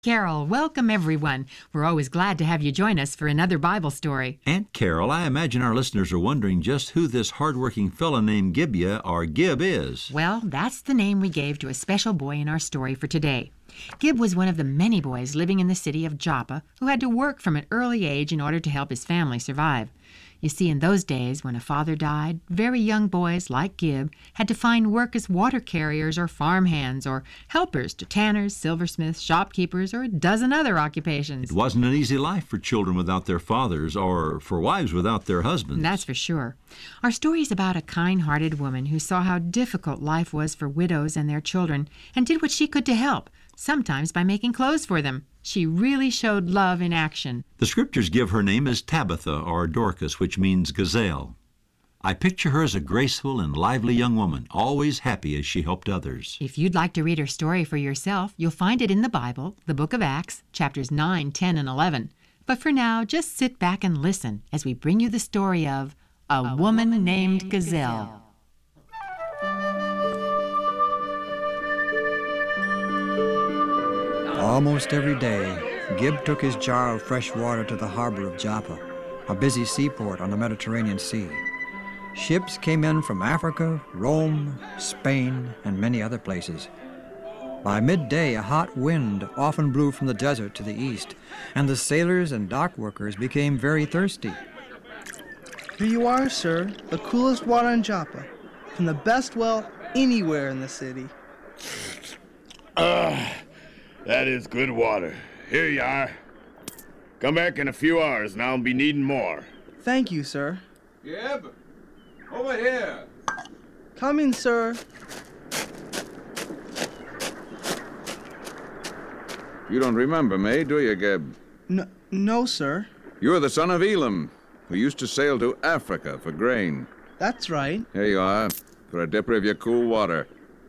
Carol, welcome everyone. We're always glad to have you join us for another Bible story. Aunt Carol, I imagine our listeners are wondering just who this hard-working fellow named Gibeah, or Gib, is. Well, that's the name we gave to a special boy in our story for today. Gib was one of the many boys living in the city of Joppa who had to work from an early age in order to help his family survive. You see, in those days, when a father died, very young boys like Gib had to find work as water carriers or farm hands or helpers to tanners, silversmiths, shopkeepers, or a dozen other occupations. It wasn't an easy life for children without their fathers or for wives without their husbands. That's for sure. Our story is about a kind-hearted woman who saw how difficult life was for widows and their children and did what she could to help, sometimes by making clothes for them. She really showed love in action. The scriptures give her name as Tabitha, or Dorcas, which means gazelle. I picture her as a graceful and lively young woman, always happy as she helped others. If you'd like to read her story for yourself, you'll find it in the Bible, the book of Acts, chapters 9, 10, and 11. But for now, just sit back and listen as we bring you the story of a woman named Gazelle. Almost every day, Gib took his jar of fresh water to the harbor of Joppa, a busy seaport on the Mediterranean Sea. Ships came in from Africa, Rome, Spain, and many other places. By midday, a hot wind often blew from the desert to the east, and the sailors and dock workers became very thirsty. Here you are, sir, the coolest water in Joppa, from the best well anywhere in the city. That is good water. Here you are. Come back in a few hours and I'll be needing more. Thank you, sir. Gib, over here. Coming, sir. You don't remember me, do you, Gib? No, sir. You're the son of Elam, who used to sail to Africa for grain. That's right. Here you are, for a dipper of your cool water.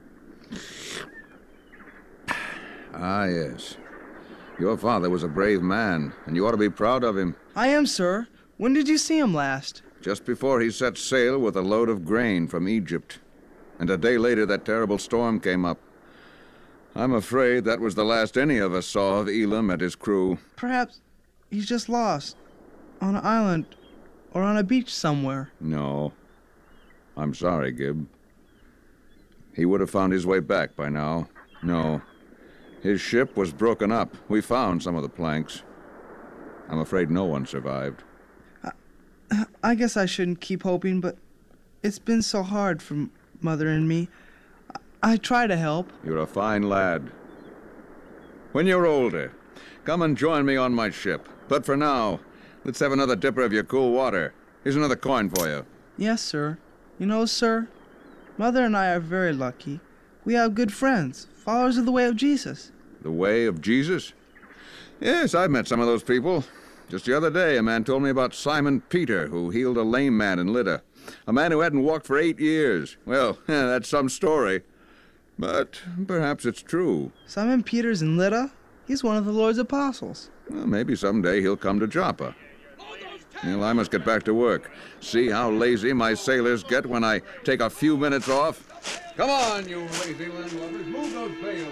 Ah, yes. Your father was a brave man, and you ought to be proud of him. I am, sir. When did you see him last? Just before he set sail with a load of grain from Egypt. And a day later, that terrible storm came up. I'm afraid that was the last any of us saw of Elam and his crew. Perhaps he's just lost. On an island or on a beach somewhere. No. I'm sorry, Gib. He would have found his way back by now. No. His ship was broken up. We found some of the planks. I'm afraid no one survived. I guess I shouldn't keep hoping, but it's been so hard for Mother and me. I try to help. You're a fine lad. When you're older, come and join me on my ship. But for now, let's have another dipper of your cool water. Here's another coin for you. Yes, sir. You know, sir, Mother and I are very lucky. We have good friends, followers of the way of Jesus. The way of Jesus? Yes, I've met some of those people. Just the other day, a man told me about Simon Peter, who healed a lame man in Lydda. A man who hadn't walked for 8 years. Well, that's some story. But perhaps it's true. Simon Peter's in Lydda? He's one of the Lord's apostles. Well, maybe someday he'll come to Joppa. Well, I must get back to work. See how lazy my sailors get when I take a few minutes off? Come on, you lazy landlubbers. Move those pails.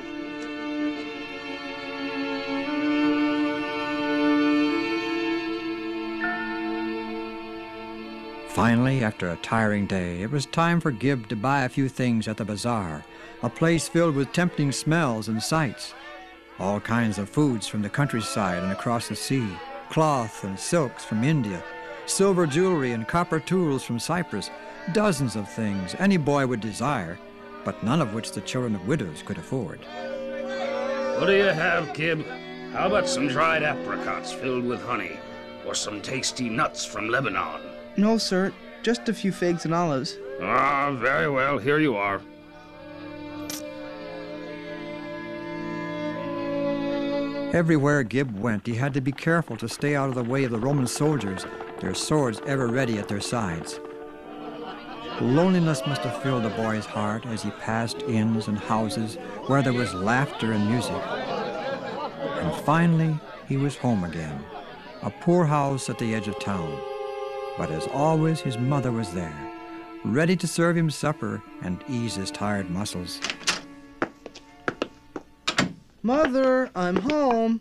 Finally, after a tiring day, it was time for Gib to buy a few things at the bazaar, a place filled with tempting smells and sights. All kinds of foods from the countryside and across the sea, cloth and silks from India, silver jewelry and copper tools from Cyprus, dozens of things any boy would desire, but none of which the children of widows could afford. What do you have, Gib? How about some dried apricots filled with honey, or some tasty nuts from Lebanon? No, sir, just a few figs and olives. Ah, very well, here you are. Everywhere Gib went, he had to be careful to stay out of the way of the Roman soldiers, their swords ever ready at their sides. Loneliness must have filled the boy's heart as he passed inns and houses where there was laughter and music. And finally, he was home again, a poor house at the edge of town. But as always, his mother was there, ready to serve him supper and ease his tired muscles. Mother, I'm home.